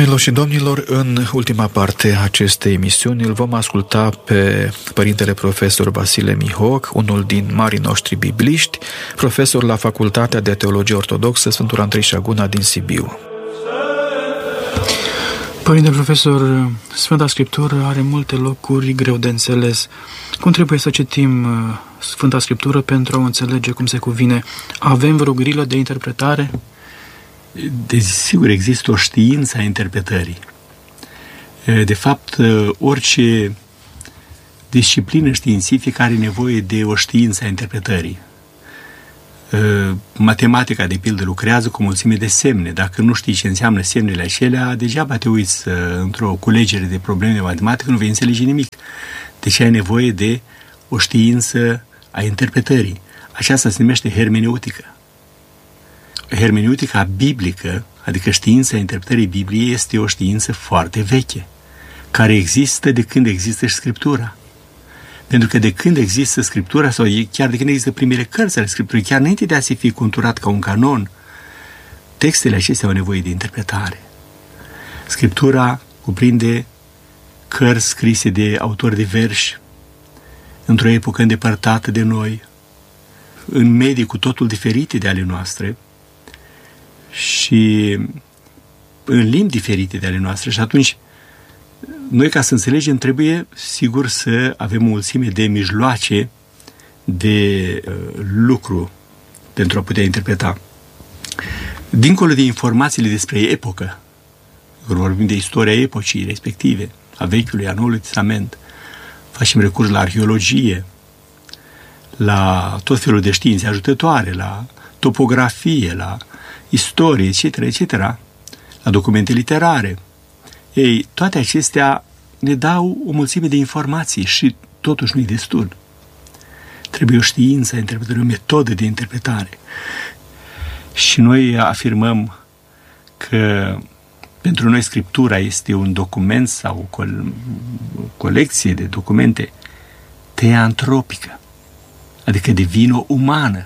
Doamnelor și domnilor, în ultima parte a acestei emisiuni îl vom asculta pe părintele profesor Vasile Mihoc, unul din marii noștri bibliști, profesor la Facultatea de Teologie Ortodoxă Sfântul Andrei Șaguna din Sibiu. Părinte profesor, Sfânta Scriptură are multe locuri greu de înțeles. Cum trebuie să citim Sfânta Scriptură pentru a o înțelege cum se cuvine? Avem vreo grilă de interpretare? Desigur, există o știință a interpretării. De fapt, orice disciplină științifică are nevoie de o știință a interpretării. Matematica, de pildă, lucrează cu o mulțime de semne. Dacă nu știi ce înseamnă semnele acelea, degeaba te uiți într-o culegere de probleme de matematică, nu vei înțelege nimic. Deci ai nevoie de o știință a interpretării. Aceasta se numește hermeneutică. Hermeneutica biblică, adică știința interpretării Bibliei, este o știință foarte veche, care există de când există și Scriptura. Pentru că de când există Scriptura, sau chiar de când există primele cărți ale Scripturii, chiar înainte de a se fi conturat ca un canon, textele acestea au nevoie de interpretare. Scriptura cuprinde cărți scrise de autori diversi, într-o epocă îndepărtată de noi, în medii cu totul diferite de ale noastre, și în limbi diferite de ale noastre. Și atunci, noi, ca să înțelegem, trebuie, sigur, să avem o mulțime de mijloace de lucru pentru a putea interpreta. Dincolo de informațiile despre epocă, vorbim de istoria epocii respective, a Vechiului, a Noului Testament, facem recurs la arheologie, la tot felul de științe ajutătoare, la topografie, la istorie, etc., la documente literare. Ei, toate acestea ne dau o mulțime de informații și totuși nu-i destul. Trebuie o știință a interpretării, o metodă de interpretare. Și noi afirmăm că pentru noi Scriptura este un document sau o colecție de documente teantropică, adică divino-umană.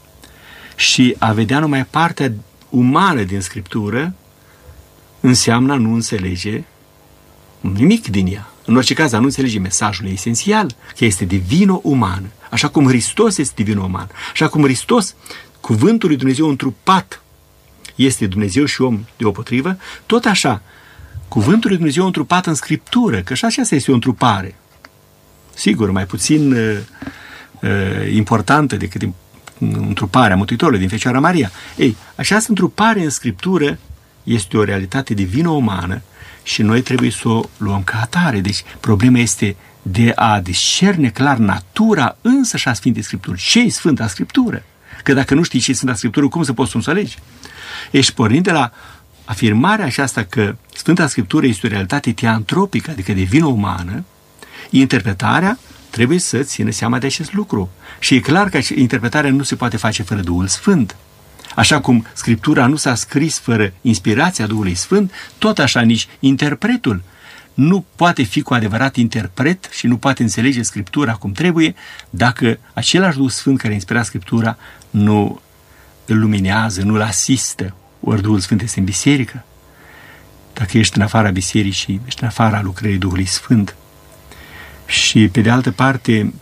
Și a vedea numai partea umană din Scriptură înseamnă a nu înțelege nimic din ea. În orice caz, a nu înțelege mesajul esențial, că este divino-uman. Așa cum Hristos este divino-uman. Așa cum Hristos, cuvântul lui Dumnezeu întrupat, este Dumnezeu și om deopotrivă, tot așa, cuvântul lui Dumnezeu întrupat în Scriptură, că și aceasta este o întrupare. Sigur, mai puțin importantă decât întruparea Mântuitorului din Fecioara Maria. Ei, această întrupare în Scriptură este o realitate divino-umană și noi trebuie să o luăm ca atare. Deci, problema este de a discerne clar natura însăși a Sfintei Scripturi. Ce-i Sfânta Scriptură? Că dacă nu știi ce-i Sfânta Scriptură, cum să poți să înțelegi? Ești pornind de la afirmarea aceasta că Sfânta Scriptură este o realitate teantropică, adică divino-umană, interpretarea trebuie să țină seama de acest lucru. Și e clar că interpretarea nu se poate face fără Duhul Sfânt. Așa cum Scriptura nu s-a scris fără inspirația Duhului Sfânt, tot așa nici interpretul nu poate fi cu adevărat interpret și nu poate înțelege Scriptura cum trebuie dacă același Duh Sfânt care inspira Scriptura nu îl luminează, nu îl asistă. Ori Duhul Sfânt este în biserică. Dacă ești în afara bisericii, ești în afara lucrării Duhului Sfânt. Și pe de altă parte,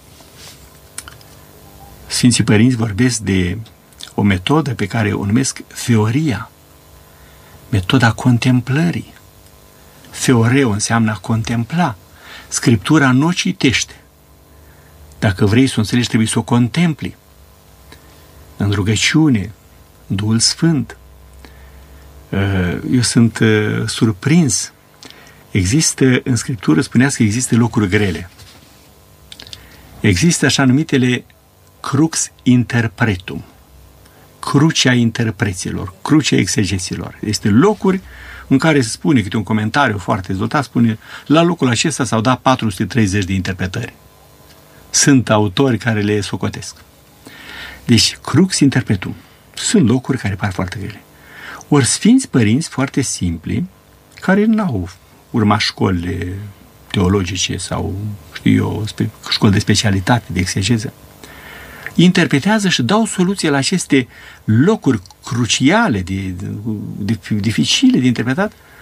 Sfinții Părinți vorbesc de o metodă pe care o numesc teoria, metoda contemplării. Theoreo înseamnă a contempla. Scriptura nu o citește. Dacă vrei să o înțelegi, trebuie să o contempli. În rugăciune, în Duhul Sfânt. Eu sunt surprins. Există, în Scriptură, spuneați că există locuri grele. Există așa numitele crux interpretum, crucea interpreților, crucea exegeților. Este locuri în care se spune, câte un comentariu foarte dezvoltat, spune, la locul acesta s-au dat 430 de interpretări. Sunt autori care le socotesc. Deci, crux interpretum. Sunt locuri care par foarte grele. Ori Sfinți Părinți foarte simpli, care n-au urmat școli teologice sau, știu eu, școli de specialitate, de exegeză, interpretează și dau soluție la aceste locuri cruciale, dificile de interpretat,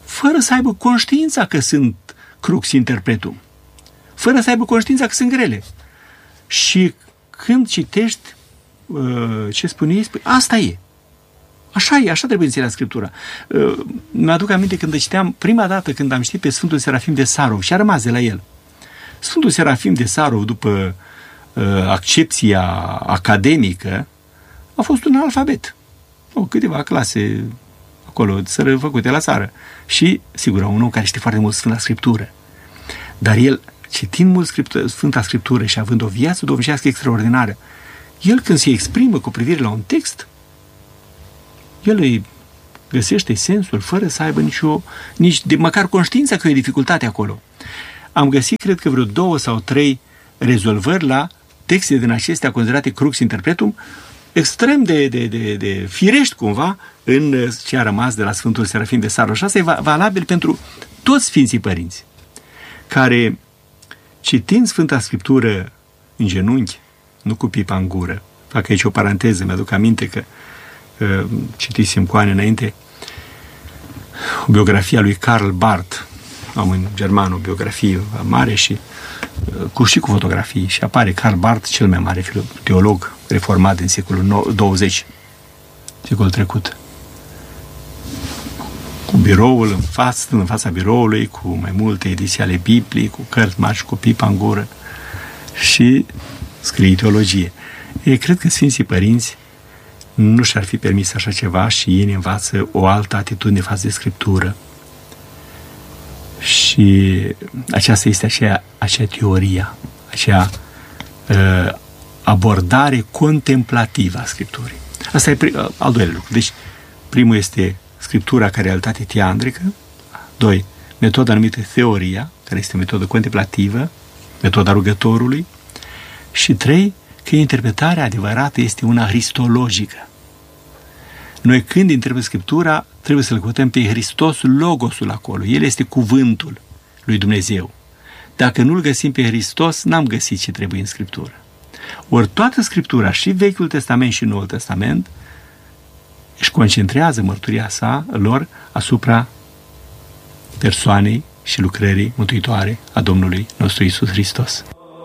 fără să aibă conștiința că sunt crux interpretum, fără să aibă conștiința că sunt grele. Și când citești ce spune ei, spui, asta e. Așa e, așa trebuie înțeleasă Scriptura. Mi-aduc aminte când citeam, prima dată când am citit pe Sfântul Serafim de Sarov și a rămas de la el. Sfântul Serafim de Sarov, după accepția academică, a fost un analfabet. Câteva clase acolo, făcute la țară. Și, sigur, un om care știe foarte mult Sfânta Scriptură. Dar el, citind mult Sfânta Scriptură și având o viață duhovnicească extraordinară, el când se exprimă cu privire la un text, el îi găsește sensul fără să aibă nici de măcar conștiința că e dificultate acolo. Am găsit, cred că, vreo 2 sau 3 rezolvări la texte din acestea considerate crux interpretum, extrem de firești cumva în ce a rămas de la Sfântul Serafim de Sarov. Și asta e valabil pentru toți Sfinții Părinți, care, citind Sfânta Scriptură în genunchi, nu cu pipa în gură, fac aici o paranteză, mi-aduc aminte că citisem cu ani înainte biografia lui Karl Barth, am în german o biografie mare și cu fotografii, și apare Karl Barth, cel mai mare teolog reformat din secolul 20, secolul trecut, cu biroul în fața biroului, cu mai multe ediții ale Bibliei, cu cărți mari și cu pipa în gură și scrie teologie. Cred că Sfinții Părinți nu și-ar fi permis așa ceva și ei ne învață o altă atitudine față de Scriptură. Și aceasta este acea teoria, acea abordare contemplativă a Scripturii. Asta e al doilea lucru. Deci, primul este Scriptura ca realitate teandrică, 2, metoda numită teoria, care este o metodă contemplativă, metoda rugătorului, și 3, că interpretarea adevărată este una cristologică. Noi când interpretăm Scriptura, trebuie să-L căutăm pe Hristos, Logosul acolo. El este cuvântul lui Dumnezeu. Dacă nu-L găsim pe Hristos, n-am găsit ce trebuie în Scriptură. Ori toată Scriptura, și Vechiul Testament și Noul Testament, își concentrează mărturia lor asupra persoanei și lucrării mântuitoare a Domnului nostru Iisus Hristos.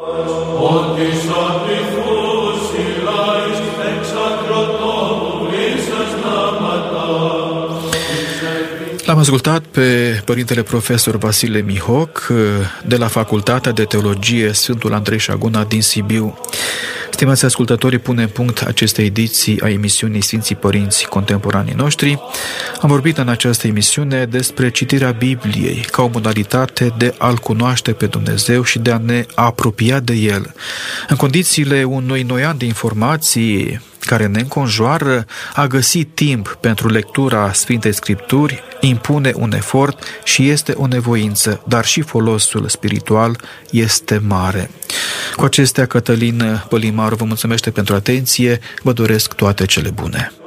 L-am ascultat pe părintele profesor Vasile Mihoc de la Facultatea de Teologie Sfântul Andrei Șaguna din Sibiu. Stimați ascultători, punem punct acestei ediții a emisiunii Sfinții Părinți Contemporanii Noștri. Am vorbit în această emisiune despre citirea Bibliei ca o modalitate de a-L cunoaște pe Dumnezeu și de a ne apropia de El. În condițiile unui noian de informații care ne înconjoară, a găsi timp pentru lectura Sfintei Scripturi impune un efort și este o nevoință, dar și folosul spiritual este mare. Cu acestea, Cătălin Pălimaru vă mulțumește pentru atenție, vă doresc toate cele bune.